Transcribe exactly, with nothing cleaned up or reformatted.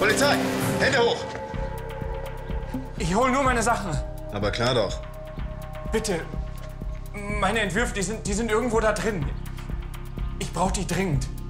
Polizei! Hände hoch! Ich hole nur meine Sachen. Aber klar doch. Bitte. Meine Entwürfe, die sind, die sind irgendwo da drin. Ich brauche die dringend.